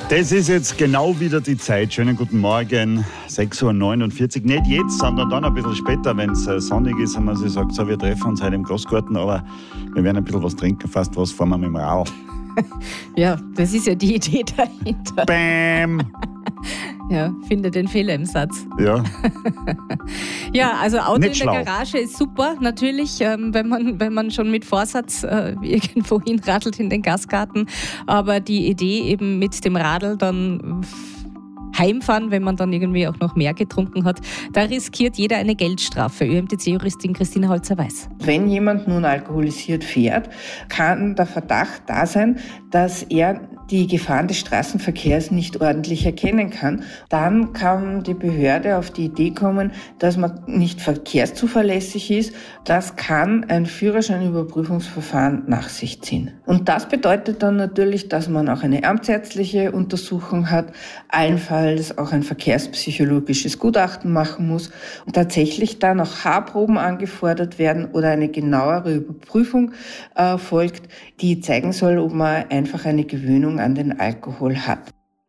Das ist jetzt genau wieder die Zeit. Schönen guten Morgen, 6.49 Uhr. Nicht jetzt, sondern dann ein bisschen später, wenn es sonnig ist und man sich sagt, so, wir treffen uns heute im Großgarten, aber wir werden ein bisschen was trinken, fast was fahren wir mit dem Radl. Ja, das ist ja die Idee dahinter. Bäm! Ja, finde den Fehler im Satz. Ja. Ja, also Auto Nicht in der schlau. Garage ist super, natürlich, wenn man schon mit Vorsatz irgendwo hinradelt in den Gastgarten. Aber die Idee eben mit dem Radl dann heimfahren, wenn man dann irgendwie auch noch mehr getrunken hat, da riskiert jeder eine Geldstrafe. ÖMTC-Juristin Christina Holzer-Weiß. Wenn jemand nun alkoholisiert fährt, kann der Verdacht da sein, dass er die Gefahren des Straßenverkehrs nicht ordentlich erkennen kann. Dann kann die Behörde auf die Idee kommen, dass man nicht verkehrszuverlässig ist. Das kann ein Führerscheinüberprüfungsverfahren nach sich ziehen. Und das bedeutet dann natürlich, dass man auch eine amtsärztliche Untersuchung hat, allenfalls auch ein verkehrspsychologisches Gutachten machen muss und tatsächlich dann auch Haarproben angefordert werden oder eine genauere Überprüfung folgt, die zeigen soll, ob man einfach eine Gewöhnung an den Alkohol hat.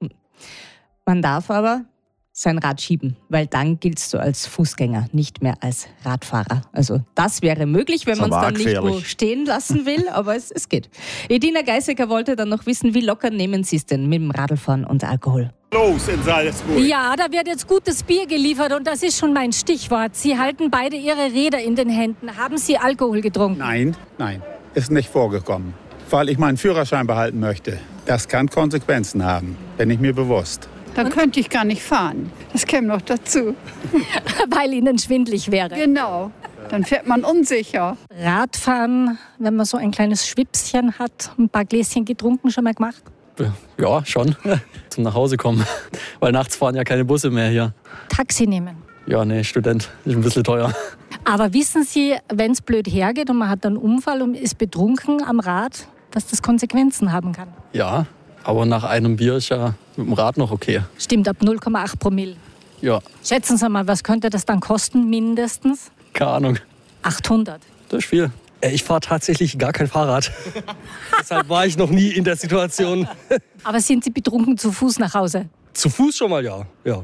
Man darf aber sein Rad schieben, weil dann giltst du als Fußgänger, nicht mehr als Radfahrer. Also das wäre möglich, wenn man es dann nicht wo stehen lassen will, aber es geht. Edina Geisecker wollte dann noch wissen, wie locker nehmen Sie es denn mit dem Radlfahren und Alkohol? Los in Salzburg. Ja, da wird jetzt gutes Bier geliefert und das ist schon mein Stichwort. Sie halten beide Ihre Räder in den Händen. Haben Sie Alkohol getrunken? Nein, ist nicht vorgekommen. Weil ich meinen Führerschein behalten möchte. Das kann Konsequenzen haben, bin ich mir bewusst. Dann könnte ich gar nicht fahren. Das käme noch dazu. Weil Ihnen schwindlig wäre. Genau, dann fährt man unsicher. Radfahren, wenn man so ein kleines Schwipschen hat, ein paar Gläschen getrunken, schon mal gemacht? Ja, schon. Zum Nachhause kommen. Weil nachts fahren ja keine Busse mehr hier. Taxi nehmen. Ja, nee, Student. Ist ein bisschen teuer. Aber wissen Sie, wenn es blöd hergeht und man hat einen Unfall und ist betrunken am Rad, dass das Konsequenzen haben kann? Ja, aber nach einem Bier ist ja mit dem Rad noch okay. Stimmt, ab 0,8 Promille. Ja, Schätzen Sie mal, was könnte das dann kosten, mindestens? keine Ahnung. 800. Das ist viel. Ich fahre tatsächlich gar kein Fahrrad. Deshalb war ich noch nie in der Situation. Aber sind Sie betrunken zu Fuß nach Hause? Zu Fuß schon mal, ja.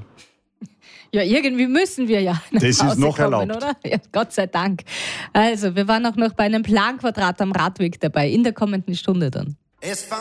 Ja, irgendwie müssen wir ja nach Das ist Hause noch kommen, erlaubt. oder? Ja, Gott sei Dank. Also, wir waren auch noch bei einem Planquadrat am Radweg dabei, in der kommenden Stunde dann.